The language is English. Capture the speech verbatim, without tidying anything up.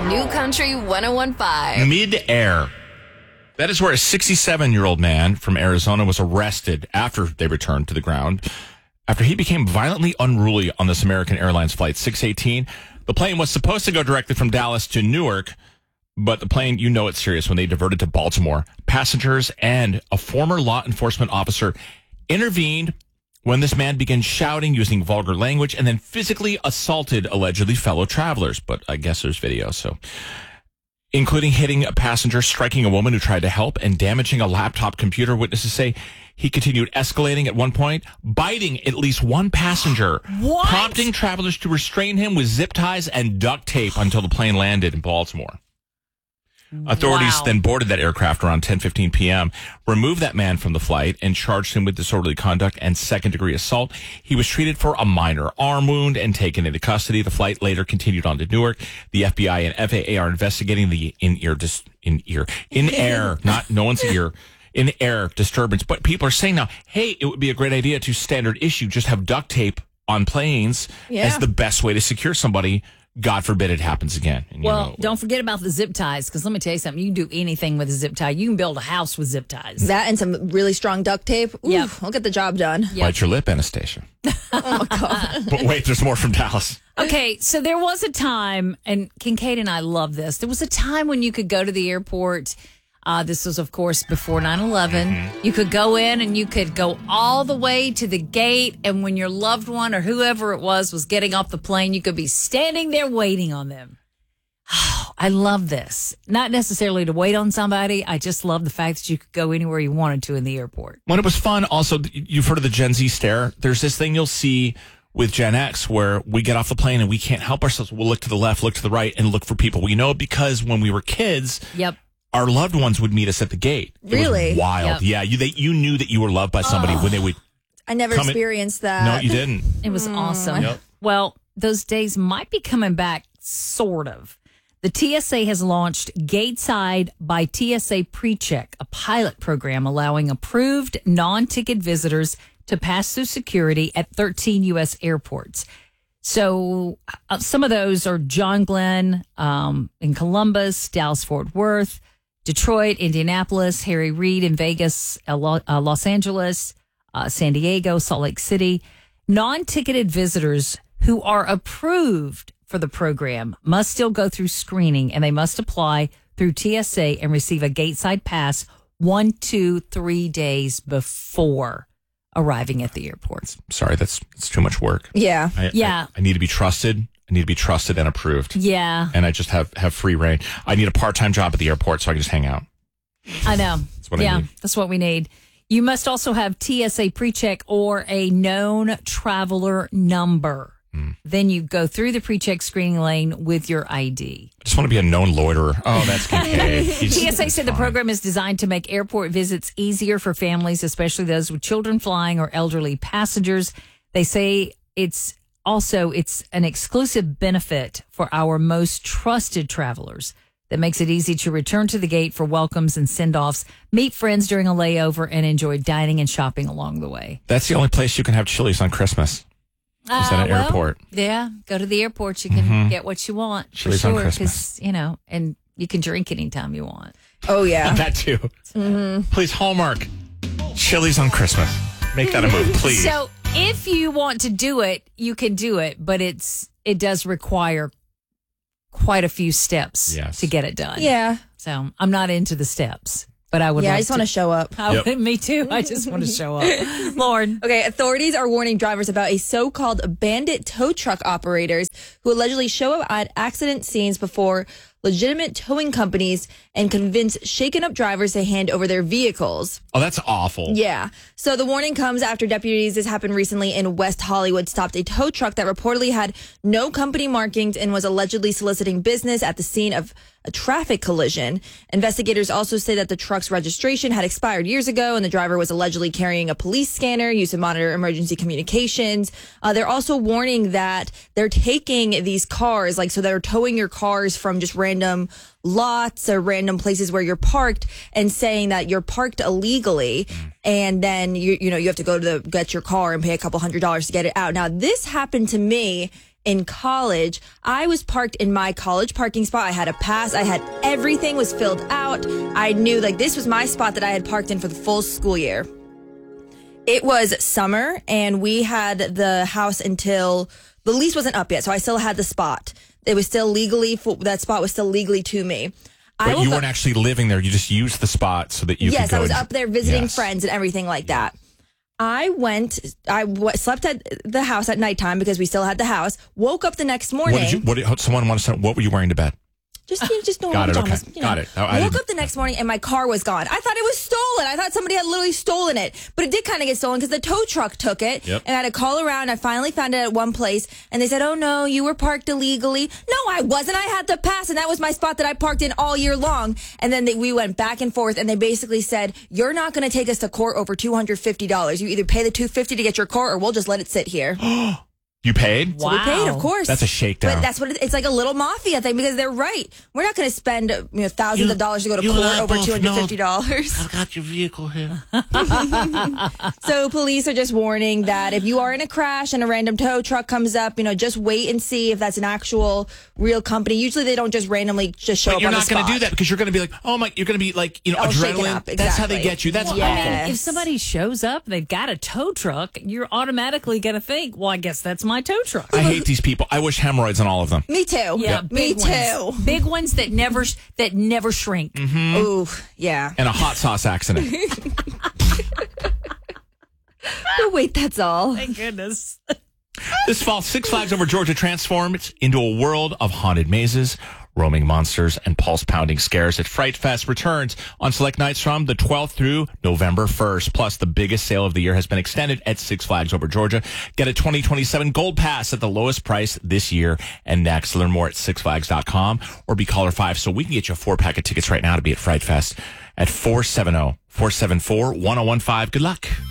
New Country one oh one point five. Mid-air. That is where a sixty-seven-year-old man from Arizona was arrested after they returned to the ground after he became violently unruly on this American Airlines flight six eighteen. The plane was supposed to go directly from Dallas to Newark, but the plane, you know it's serious when they diverted to Baltimore. Passengers and a former law enforcement officer intervened when this man began shouting, using vulgar language, and then physically assaulted allegedly fellow travelers. But I guess there's video, so... including hitting a passenger, striking a woman who tried to help, and damaging a laptop computer. Witnesses say he continued escalating at one point, biting at least one passenger, What? prompting travelers to restrain him with zip ties and duct tape until the plane landed in Baltimore. Authorities Wow. then boarded that aircraft around ten fifteen p.m., removed that man from the flight, and charged him with disorderly conduct and second-degree assault. He was treated for a minor arm wound and taken into custody. The flight later continued on to Newark. The F B I and F A A are investigating the in-ear, dis- in-ear, in-air, not no one's ear, in-air disturbance. But people are saying now, hey, it would be a great idea to standard issue, just have duct tape on planes Yeah. as the best way to secure somebody. God forbid it happens again. And, you Well, know, don't forget about the zip ties, because let me tell you something. You can do anything with a zip tie. You can build a house with zip ties. That and some really strong duct tape. Ooh, Yep. I'll get the job done. bite your lip, Anastasia. Oh, my God. But wait, there's more from Dallas. Okay, so there was a time, and Kincaid and I love this. There was a time when you could go to the airport. Uh, this was, of course, before nine eleven. You could go in and you could go all the way to the gate. And when your loved one or whoever it was was getting off the plane, you could be standing there waiting on them. Oh, I love this. Not necessarily to wait on somebody. I just love the fact that you could go anywhere you wanted to in the airport. When it was fun, also, you've heard of the Gen Z stare. There's this thing you'll see with Gen X where we get off the plane and we can't help ourselves. We'll look to the left, look to the right, and look for people. We know because when we were kids, Yep. our loved ones would meet us at the gate. It Really? was wild. Yep. Yeah, you they, you knew that you were loved by somebody when they would. I never Come in- experienced that. No, you didn't. It was awesome. Yep. Well, those days might be coming back, sort of. The T S A has launched Gateside by T S A PreCheck, a pilot program allowing approved non-ticket visitors to pass through security at thirteen U S airports. So uh, some of those are John Glenn um, in Columbus, Dallas-Fort Worth, Detroit, Indianapolis, Harry Reid in Vegas, uh, Lo- uh, Los Angeles, uh, San Diego, Salt Lake City. Non-ticketed visitors who are approved for the program must still go through screening, and they must apply through T S A and receive a Gateside pass one, two, three days before arriving at the airport. Sorry, that's, that's too much work. Yeah. I, Yeah. I, I need to be trusted. I need to be trusted and approved. Yeah, And I just have, have free reign. I need a part-time job at the airport so I can just hang out. I know. That's what I yeah, need. that's what we need. You must also have T S A PreCheck or a known traveler number. Then you go through the PreCheck screening lane with your I D. I just want to be a known loiterer. Oh, that's Kincaid. He's- T S A said the fine. program is designed to make airport visits easier for families, especially those with children flying or elderly passengers. They say it's also it's an exclusive benefit for our most trusted travelers that makes it easy to return to the gate for welcomes and send-offs, meet friends during a layover, and enjoy dining and shopping along the way. That's the only place you can have Chili's on Christmas. Is at an well, airport. Yeah, go to the airport. You can Mhm. get what you want Chili's for on sure. Christmas. Because, you know, and you can drink anytime you want. Oh, yeah. That too. Please, Hallmark. Chili's on Christmas. Make that a move, please. So if you want to do it, you can do it, but it's it does require quite a few steps Yes. to get it done. Yeah. So I'm not into the steps, but I would. Yeah, I like just want to show up. I, Yep. Me too. I just want to show up, Lauren. Okay, authorities are warning drivers about a so-called bandit tow truck operators who allegedly show up at accident scenes before legitimate towing companies and convince shaken up drivers to hand over their vehicles. Oh, that's awful. Yeah. So the warning comes after deputies, this happened recently in West Hollywood, stopped a tow truck that reportedly had no company markings and was allegedly soliciting business at the scene of a traffic collision. Investigators also say that the truck's registration had expired years ago and the driver was allegedly carrying a police scanner used to monitor emergency communications. Uh, they're also warning that they're taking these cars, like, so they're towing your cars from just random lots or random places where you're parked and saying that you're parked illegally. And then, you you know, you have to go to the, get your car and pay a couple hundred dollars to get it out. Now, this happened to me in college. I was parked in my college parking spot. I had a pass. I had everything was filled out. I knew like this was my spot that I had parked in for the full school year. It was summer and we had the house until the lease wasn't up yet. So I still had the spot. It was still legally, that spot was still legally to me. But I you weren't actually living there. You just used the spot so that you yes, could go. I was and, up there visiting yes. friends and everything like that. I went, I w- slept at the house at nighttime because we still had the house. Woke up the next morning. What did you, what did, someone wants to know, what were you wearing to bed? Just, you know, just normal Got it, pajamas. okay. You know. Got it. I, I woke didn't- up the next morning and my car was gone. I thought it was stolen. I thought somebody had literally stolen it. But it did kind of get stolen because the tow truck took it. Yep. And I had to call around. I finally found it at one place. And they said, oh, no, you were parked illegally. No, I wasn't. I had to pass. And that was my spot that I parked in all year long. And then they, we went back and forth. And they basically said, you're not going to take us to court over two hundred fifty dollars. You either pay the two hundred fifty dollars to get your car or we'll just let it sit here. You paid? So we paid, of course. That's a shakedown. But that's what it, it's like a little mafia thing because they're right. We're not going to spend you know thousands You- of dollars to go to you court and I over both two hundred fifty dollars. I've got your vehicle here. So police are just warning that if you are in a crash and a random tow truck comes up, you know, just wait and see if that's an actual real company. Usually they don't just randomly just show But up you're on not the spot. going to do that because you're going to be like, oh my, you're going to be like, you know, Oh, shaken adrenaline. up, That's how they exactly. get you. That's Well, I mean, Yes. if somebody shows up, they've got a tow truck, you're automatically going to think, well, I guess that's my tow truck. I hate these people. I wish hemorrhoids on all of them. Me too. Yeah, Me big too. ones. Big ones that never that never shrink. Mm-hmm. Ooh, yeah. And a hot sauce accident. But wait, that's all. Thank goodness. This fall, Six Flags Over Georgia transforms into a world of haunted mazes, roaming monsters, and pulse-pounding scares. At Fright Fest returns on select nights from the twelfth through November first. Plus, the biggest sale of the year has been extended at Six Flags Over Georgia. Get a twenty twenty-seven Gold Pass at the lowest price this year and next. Learn more at six flags dot com or be caller five so we can get you a four-pack of tickets right now to be at Fright Fest at four seven zero, four seven four, one zero one five. Good luck.